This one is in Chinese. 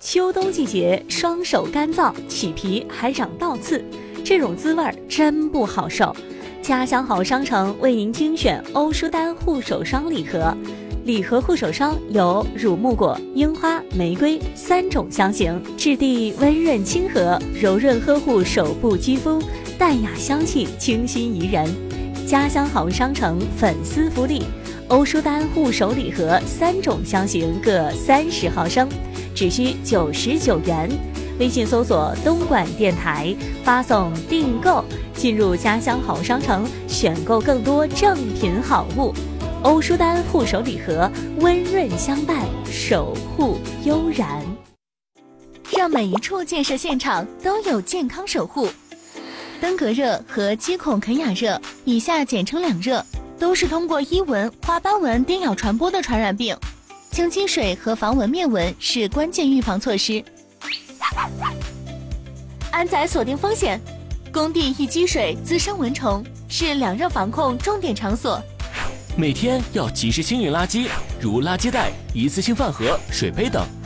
秋冬季节，双手干燥，起皮还长倒刺，这种滋味真不好受。家乡好商城为您精选欧舒丹护手霜礼盒，礼盒护手霜有乳木果、樱花、玫瑰3种香型，质地温润亲和，柔润呵护手部肌肤，淡雅香气清新宜人。家乡好商城粉丝福利，欧舒丹护手礼盒3种香型各30毫升，只需99元。微信搜索东莞电台，发送订购，进入家乡好商城，选购更多正品好物。欧舒丹护手礼盒，温润相伴，守护悠然。 让每一处建设现场都有健康守护。登革热和肌孔肯雅热，以下简称2热，都是通过伊蚊、花斑蚊叮咬传播的传染病。清积水和防蚊灭蚊是关键预防措施。安仔锁定风险，工地一积水滋生蚊虫，是2热防控重点场所。 每天要及时清运垃圾，如垃圾袋、一次性饭盒、水杯等。